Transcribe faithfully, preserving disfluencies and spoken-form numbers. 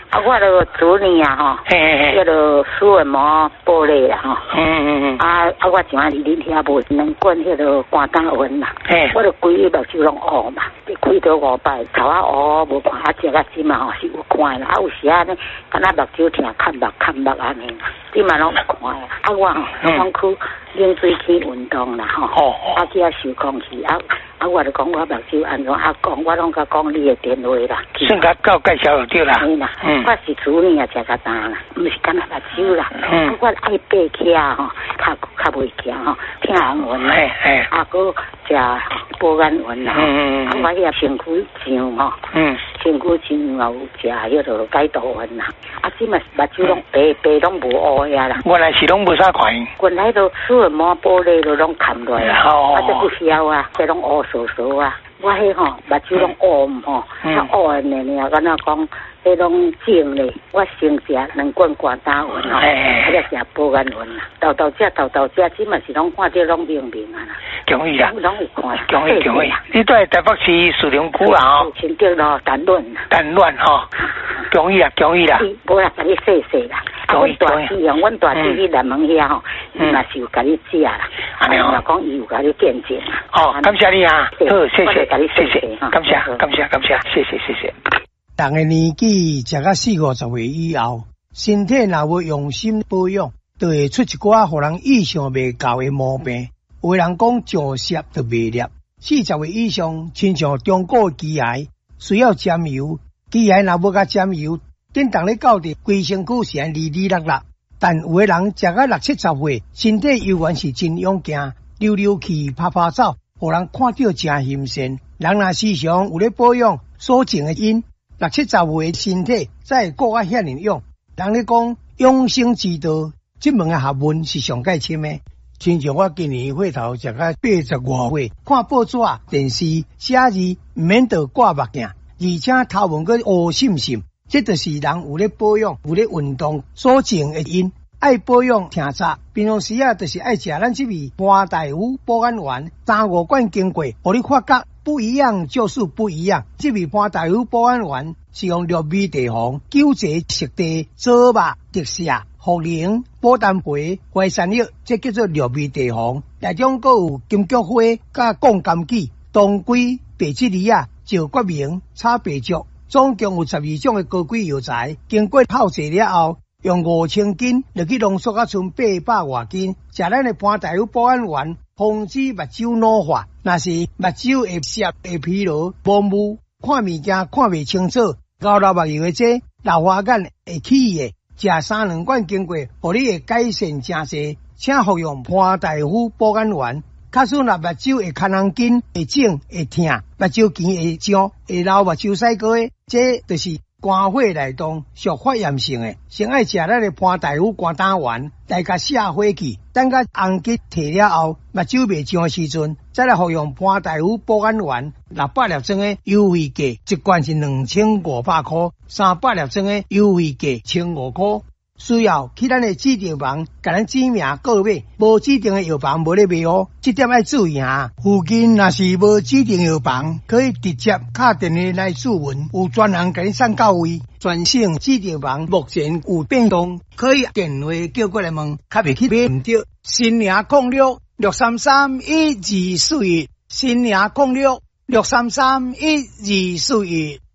啊，我就昨年啊吼， 嘿嘿嘿， 叫做苏文膜玻璃啦吼。 嗯嗯嗯。 啊啊，我像啊，恁遐无能管迄个肝胆温啦。 嘿。 我就规个目睭拢乌嘛，开刀五摆，头啊乌，无看啊，食啊即嘛吼是有看啦，啊有时啊呢，敢若目睭疼，看目看目安尼啦，即嘛拢有看啦。啊我吼，拢去冷水去运动啦吼。哦哦。啊去啊受空气啊。啊，我就讲我目睭安怎啊讲，我拢甲讲你的电话啦。 算甲教介绍就对啦。 嘿啦，嗯，我是主年也食较重啦，毋是干那目睭啦。嗯。啊，我爱爬起啊吼，较较袂行吼，听人闻啦。嘿嘿。啊，搁食保肝丸啦。嗯嗯嗯。啊，我遐身躯上吼。嗯。身躯上也有食迄个解毒丸啦。啊，即嘛目睭拢白白拢无乌呀啦。 原来是拢无啥看。 原来都水膜玻璃都拢砍落来，啊，这不消啊，这拢乌糟糟啊。我迄吼目睭拢乌吼，啊乌的呢，敢若讲迄拢肿咧。我先食两罐肝胆丸吼，啊再食保肝丸啦。豆豆食豆豆食，即嘛是拢看到拢明明啊啦。 恭喜啦！ 拢有看。 恭喜恭喜！你在台北市树林区啊吼？ 新竹咯，淡润。淡润吼。恭喜啦！恭喜啦！ 无啦，甲你说说啦。啊，阮大姊哦，阮大姊去南门遐吼，伊嘛是有甲你食啦。安尼哦，讲伊有甲你见证。 哦，感谢你啊！好，谢谢，谢谢，感谢，感谢，感谢，谢谢，谢谢。 人的年纪食到四五十岁以后，身体若无用心保养，就会出一寡互人意想未到的毛病。有人讲上摄就袂裂，四十岁以上，亲像中国肌癌，需要沾油。肌癌若无甲沾油，顶当咧到底规身躯是安哩哩啦啦。但有的人食到六七十岁，身体依然是真勇健，溜溜气、拍拍走，互人看到真新鲜。人若时常有咧保养所种的因，六七十岁的身体才会顾啊遐尼勇。人咧讲养生之道，这门的学问是上界深的。亲像我今年岁头食到八十外岁，看报纸、电视写字，毋免得挂目镜，而且头毛个乌闪闪。这就是人有咧保养、有咧运动所种的因。爱保养听早，平常时啊，就是爱食咱这味潘大夫保肝丸，三五罐经过，互你发觉不一样就是不一样。这味潘大夫保肝丸是用绿米地黄、九节熟地、棗肉、特赦、茯苓、保丹皮、淮山药，这叫做绿米地黄。内中佫有金菊花、甲降甘杞、当归、白吉梨啊、石决明、炒白粥。总共有十二种的高贵药材，经过泡制了后，用五千斤就去浓缩啊，剩八百外斤。食咱的潘大夫保肝丸，防止目睭老化。若是目睭会涩、会疲劳、模糊，看物件看袂清楚，高老目睭的这老花眼会起的，食三两罐经过，互你会改善真多。请服用潘大夫保肝丸。假使若目睭会看人紧、会肿、会疼，目睭前会焦、会流目睭屎膏的，这就是肝火内动属发炎性的。先爱食咱的潘大夫肝胆丸来甲下火气，等甲红结退了后，目睭袂肿的时阵，再来服用潘大夫保肝丸六百粒装的优惠价，一罐是两千五百块，三百粒装的优惠价千五块。需要去咱的指定房，甲咱指名购买，无指定的药房无咧卖哦，这点要注意哈。附近若是无指定药房，可以直接打电话来咨询，有专人甲你送到位。全省指定房目前有变动，可以电话叫过来问，较袂去买唔着。新营控六六三三一二四一，新营控六六三三一二四一。